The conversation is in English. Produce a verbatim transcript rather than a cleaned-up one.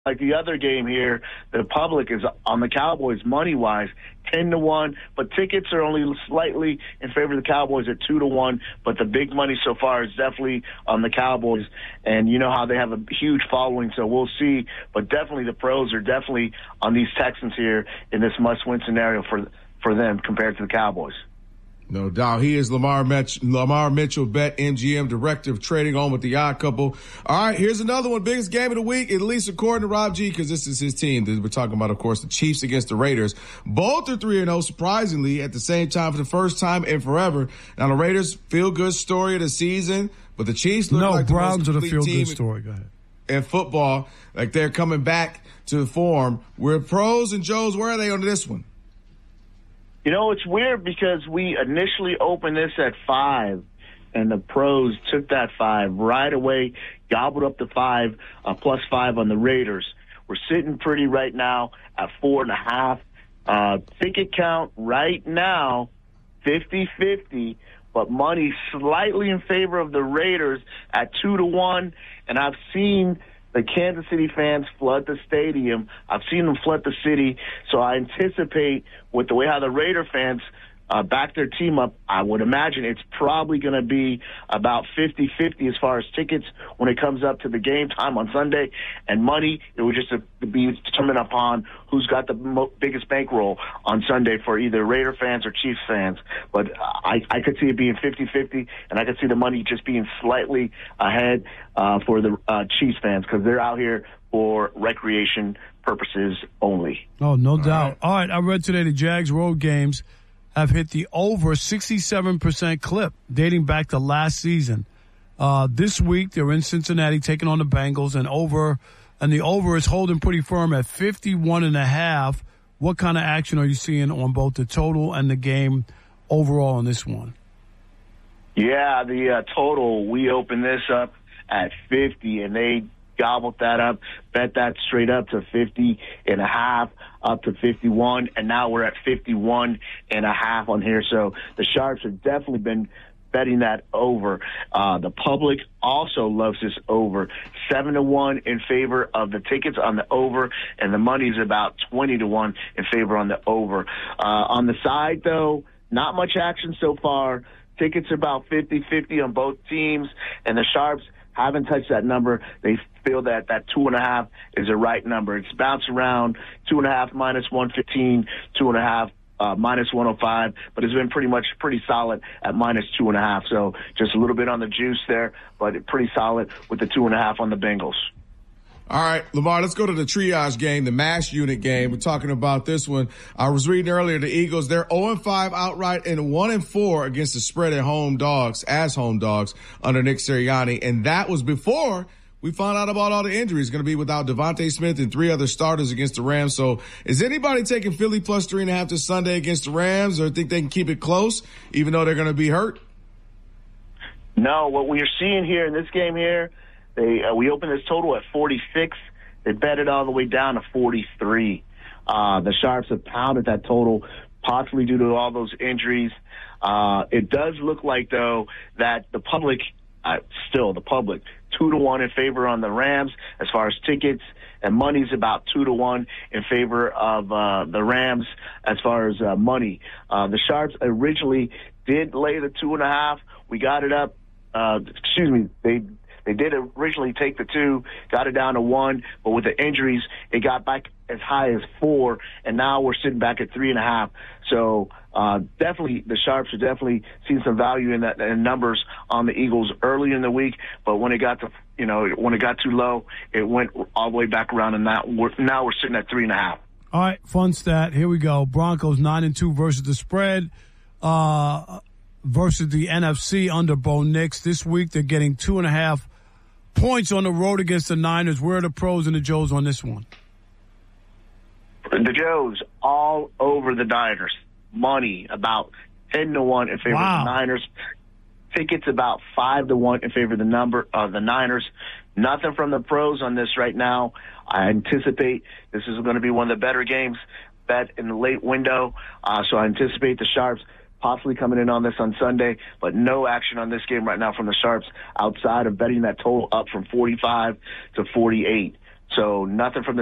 like the other game here, the public is on the Cowboys money-wise, ten to one, but tickets are only slightly in favor of the Cowboys at two to one, but the big money so far is definitely on the Cowboys, and you know how they have a huge following, so we'll see, but definitely the pros are definitely on these Texans here in this must-win scenario for for them compared to the Cowboys. No doubt. He is Lamar, Mitch, Lamar Mitchell, Bet M G M, Director of Trading, on with the Odd Couple. All right, here's another one. Biggest game of the week, at least according to Rob G, because this is his team. We're talking about, of course, the Chiefs against the Raiders. Both are three and oh, surprisingly, at the same time for the first time in forever. Now, the Raiders, feel-good story of the season, but the Chiefs look no, like the Browns most are the feel-good team story. Go ahead. In football, like they're coming back to form. We're pros and Joes. Where are they on this one? You know, it's weird because we initially opened this at five, and the pros took that five right away, gobbled up the five, uh, plus five on the Raiders. We're sitting pretty right now at four and a half. Uh, ticket count right now, fifty-fifty, but money slightly in favor of the Raiders at two to one, and I've seen the Kansas City fans flood the stadium. I've seen them flood the city, so I anticipate with the way how the Raider fans uh, back their team up, I would imagine it's probably going to be about fifty-fifty as far as tickets when it comes up to the game time on Sunday. And money, it would just be determined upon who's got the mo- biggest bankroll on Sunday for either Raider fans or Chiefs fans. But I, I could see it being fifty-fifty, and I could see the money just being slightly ahead uh, for the uh, Chiefs fans because they're out here for recreation purposes only. Oh, no doubt. All right, I read today the Jags road games have hit the over sixty-seven percent clip dating back to last season. Uh, this week, they're in Cincinnati taking on the Bengals, and over, and the over is holding pretty firm at fifty-one and a half. What kind of action are you seeing on both the total and the game overall on this one? Yeah, the uh, total, we opened this up at fifty, and they gobbled that up, bet that straight up to fifty and a half, up to fifty-one, and now we're at fifty-one and a half on here. So the Sharps have definitely been betting that over. Uh, the public also loves this over. Seven to one in favor of the tickets on the over, and the money's about twenty to one in favor on the over. Uh, on the side, though, not much action so far. Tickets are about fifty-fifty on both teams, and the Sharps haven't touched that number. They feel that that two and a half is the right number. It's bounced around two and a half minus one fifteen, two and a half uh, minus one oh five, but it's been pretty much pretty solid at minus two and a half. So just a little bit on the juice there, but pretty solid with the two and a half on the Bengals. All right, Lamar, let's go to the triage game, the mash unit game. We're talking about this one. I was reading earlier, the Eagles, they're oh and five outright and one and four against the spread at home dogs, as home dogs, under Nick Sirianni. And that was before we found out about all the injuries. Going to be without Devontae Smith and three other starters against the Rams. So is anybody taking Philly plus three and a half this Sunday against the Rams, or think they can keep it close, even though they're going to be hurt? No, what we are seeing here in this game here, They uh, we opened this total at forty-six. They bet it all the way down to forty-three. Uh, the Sharps have pounded that total, possibly due to all those injuries. Uh, it does look like, though, that the public, uh, still the public, two to one in favor on the Rams as far as tickets, and money's about two to one in favor of uh, the Rams as far as uh, money. Uh, the Sharps originally did lay the two and a half. We got it up. Uh, excuse me, they. They did originally take the two, got it down to one, but with the injuries, it got back as high as four, and now we're sitting back at three and a half. So uh, definitely, the Sharps are definitely seeing some value in that in numbers on the Eagles early in the week. But when it got to, you know, when it got too low, it went all the way back around, and now we're, now we're sitting at three and a half. All right, fun stat. Here we go. Broncos nine and two versus the spread. Uh, versus the N F C under Bo Nix. This week, they're getting two and a half points on the road against the Niners. Where are the pros and the Joes on this one? The Joes all over the Niners. Money about ten to one in favor wow. of the Niners. Tickets about five to one in favor of the number of the Niners. Nothing from the pros on this right now. I anticipate this is going to be one of the better games bet in the late window. Uh, so I anticipate the Sharps possibly coming in on this on Sunday, but no action on this game right now from the Sharps outside of betting that total up from forty-five to forty-eight. So nothing from the